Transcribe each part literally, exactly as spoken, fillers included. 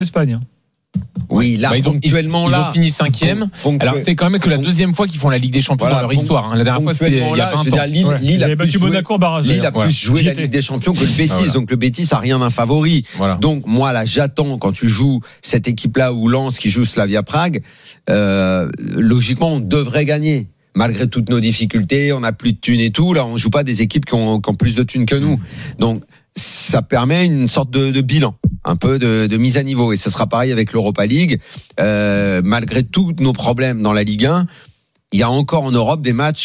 l'Espagne. Oui, là, bah, ils ont, ponctuellement, ils, là. Ils ont fini cinquième. Ponctu... Alors, c'est quand même que la deuxième fois qu'ils font la Ligue des Champions voilà, dans leur histoire. Hein. La dernière fois, c'était il y a vingt ans. Lille, ouais. Lille a battu Monaco en barrage. Lille a voilà. plus joué la Ligue des Champions que le Betis. Ah, voilà. Donc, le Betis a rien d'un favori. Voilà. Donc, moi, là, j'attends quand tu joues cette équipe-là ou Lens qui joue Slavia Prague, euh, logiquement, on devrait gagner. Malgré toutes nos difficultés, on n'a plus de thunes et tout. Là, on joue pas des équipes qui ont, qui ont plus de thunes que nous. Donc, ça permet une sorte de, de bilan, un peu de, de mise à niveau. Et ce sera pareil avec l'Europa League. Euh, malgré tous nos problèmes dans la Ligue un, il y a encore en Europe des matchs,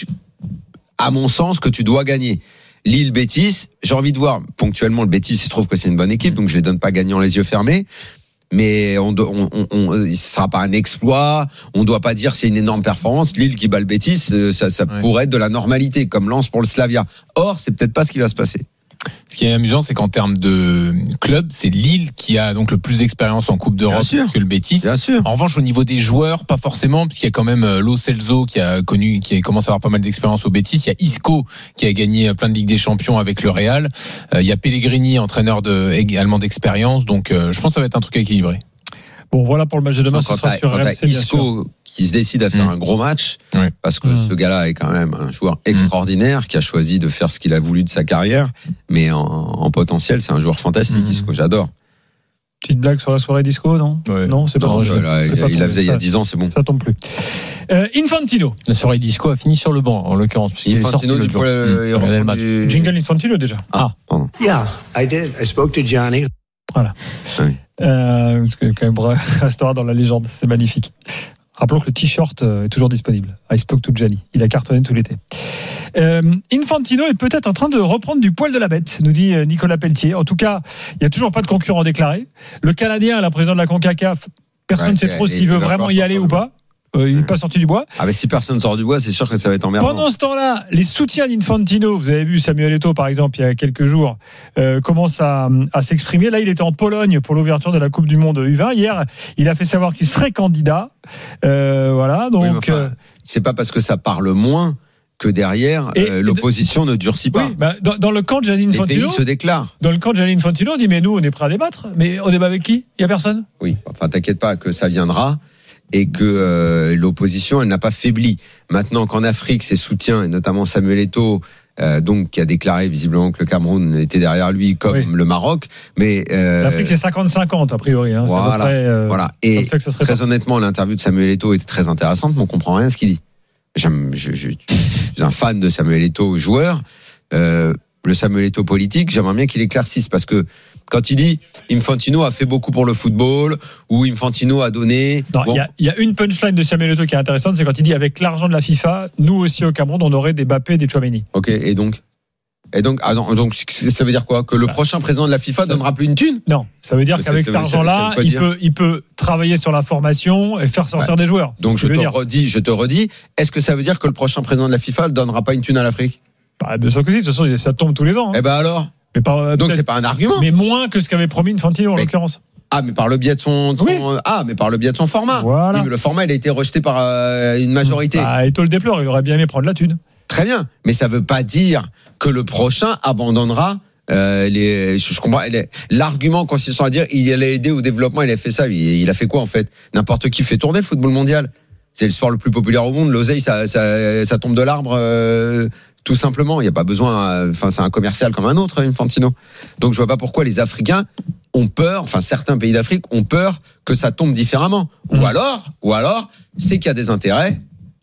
à mon sens, que tu dois gagner. Lille-Betis, j'ai envie de voir. Ponctuellement, le Betis, il se trouve que c'est une bonne équipe, donc je les donne pas gagnants les yeux fermés. Mais on, on, on, on, ce sera pas un exploit. On doit pas dire c'est une énorme performance. Lille qui bat le Betis, ça, ça ouais. pourrait être de la normalité, comme Lens pour le Slavia. Or, c'est peut-être pas ce qui va se passer. Ce qui est amusant, c'est qu'en termes de club, c'est Lille qui a donc le plus d'expérience en Coupe d'Europe que le Betis. Bien sûr. En revanche, au niveau des joueurs, pas forcément, puisqu'il y a quand même Lo Celso qui a connu, qui commence à avoir pas mal d'expérience au Betis. Il y a Isco qui a gagné plein de Ligues des Champions avec le Real. Il y a Pellegrini, entraîneur de, également d'expérience. Donc, je pense que ça va être un truc équilibré. Bon, voilà pour le match de demain, ce sera sur R M C. Isco qui se décide à faire mmh. un gros match, oui. parce que mmh. ce gars-là est quand même un joueur extraordinaire mmh. qui a choisi de faire ce qu'il a voulu de sa carrière, mais en, en potentiel, c'est un joueur fantastique, mmh. Isco, j'adore. Petite blague sur la soirée d'Isco, non ouais. Non, c'est pas non, bon. Là, il pas il la faisait il y a dix ans, c'est bon. Ça tombe plus. Euh, Infantino. La soirée d'Isco a fini sur le banc, en l'occurrence. Infantino, du coup, le, le match. Du... Jingle Infantino déjà. Ah, pardon. Yeah, I did. I spoke to Johnny. Voilà. Oui. Euh, parce que quand même restera dans la légende, c'est magnifique. Rappelons que le t-shirt est toujours disponible. I spoke to Gianni. Il a cartonné tout l'été. Euh, Infantino est peut-être en train de reprendre du poil de la bête, nous dit Nicolas Pelletier. En tout cas, il n'y a toujours pas de concurrent déclaré. Le Canadien, la présidente de la CONCACAF, personne ne ouais, sait trop s'il veut vraiment y aller ou pas. Euh, il n'est pas sorti du bois. Ah mais si personne sort du bois, c'est sûr que ça va être emmerdant. Pendant ce temps-là, les soutiens d'Infantino, vous avez vu Samuel Eto'o par exemple il y a quelques jours, euh, commence à, à s'exprimer. Là, il était en Pologne pour l'ouverture de la Coupe du Monde U vingt. Hier, il a fait savoir qu'il serait candidat. Euh, voilà, donc. Oui, enfin, euh... c'est pas parce que ça parle moins que derrière et, euh, l'opposition de... ne durcit pas. Oui, bah, dans, dans le camp de Gianni Infantino, les pays se déclarent. Dans le camp de Gianni Infantino, on dit mais nous, on est prêts à débattre. Mais on débat avec qui ? Il y a personne. Oui, enfin t'inquiète pas que ça viendra. Et que euh, l'opposition, elle n'a pas faibli. Maintenant qu'en Afrique, ses soutiens, et notamment Samuel Eto'o, euh, donc qui a déclaré visiblement que le Cameroun était derrière lui, comme oui. le Maroc. Mais euh, l'Afrique, c'est cinquante cinquante a priori. Hein, voilà, c'est à peu près, euh, voilà. Et ça que ça serait très parti. Honnêtement, l'interview de Samuel Eto'o était très intéressante, mais on comprend rien à ce qu'il dit. J'aime, je, je, je suis un fan de Samuel Eto'o, joueur. Euh, le Samuel Eto'o politique, j'aimerais bien qu'il éclaircisse parce que quand il dit Infantino a fait beaucoup pour le football ou Infantino a donné. Il bon. y, y a une punchline de Samuel Eto'o qui est intéressante, c'est quand il dit avec l'argent de la FIFA, nous aussi au Cameroun, on aurait des Mbappé et des Tchouaméni. Ok, et donc et donc, ah non, donc ça veut dire quoi ? Que le bah, prochain président de la FIFA ça, donnera plus une thune ? Non, ça veut dire qu'avec cet argent-là, il peut, il peut travailler sur la formation et faire sortir ouais. des joueurs. Donc je te dire. redis, je te redis, est-ce que ça veut dire que le prochain président de la FIFA ne donnera pas une thune à l'Afrique ? Bah, de sûr que si, de toute façon, ça tombe tous les ans. Hein. Eh ben alors ? Mais par, donc c'est pas un argument. Mais moins que ce qu'avait promis Infantino en mais, l'occurrence. Ah mais par le biais de son, de son oui. ah mais par le biais de son format. Voilà. Oui, mais le format il a été rejeté par euh, une majorité. Ah Eto'o le déplore, il aurait bien aimé prendre la thune. Très bien, mais ça veut pas dire que le prochain abandonnera euh, les. Je, je comprends les, l'argument consistant à dire il allait aider au développement, il a fait ça, il, il a fait quoi en fait ? N'importe qui fait tourner le football mondial. C'est le sport le plus populaire au monde. L'oseille ça ça, ça tombe de l'arbre. Euh, Tout simplement, il n'y a pas besoin. Enfin, c'est un commercial comme un autre, Infantino. Donc, je vois pas pourquoi les Africains ont peur. Enfin, certains pays d'Afrique ont peur que ça tombe différemment. Mmh. Ou alors, ou alors, c'est qu'il y a des intérêts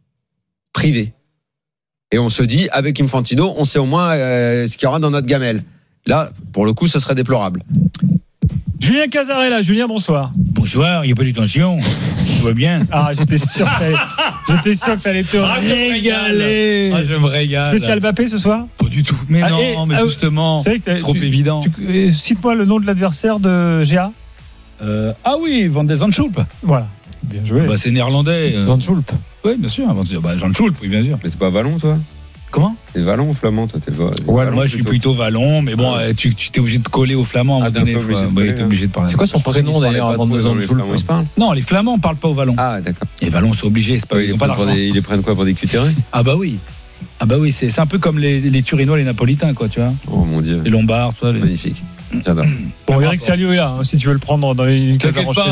privés. Et on se dit, avec Infantino, on sait au moins euh, ce qu'il y aura dans notre gamelle. Là, pour le coup, ce serait déplorable. Julien Cazarella, Julien, bonsoir. Bonsoir, il n'y a pas de tension. Tout va bien. Ah, j'étais sûr que t'allais, j'étais sûr que t'allais te ah, régaler. Ah, je me régale. Spécial Mbappé ce soir ? Pas du tout. Mais ah, non, et, mais justement, que trop tu, évident. Tu, cite-moi le nom de l'adversaire de G A. Euh, ah oui, Van de Zandschulp. Voilà. Bien joué. Bah, c'est néerlandais. Euh... Zandschulp. Oui, bien sûr. Bah, Zandschulp, oui, bien sûr. Mais c'est pas Vallon, toi ? Comment ? C'est Vallon ou Flamand, toi, t'es le ouais, moi, je suis plutôt Vallon, mais bon, ah. tu, tu t'es obligé de coller au Flamand à un moment donné. Ouais, t'es obligé de parler. C'est quoi son prénom d'ailleurs avant de Zandschulp ? Non, les Flamands parlent pas au Vallon. Ah, d'accord. Les Vallons sont obligés, c'est pas, ouais, ils, ils ont pas d'argent. Des, ils les prennent quoi pour des cutérés ? Ah bah oui. Ah bah oui, c'est, c'est un peu comme les, les Turinois, les Napolitains, quoi, tu vois. Oh mon Dieu. Les Lombards, toi. Les... Magnifique. Bon, Eric Salio est là, hein, si tu veux le prendre dans une case à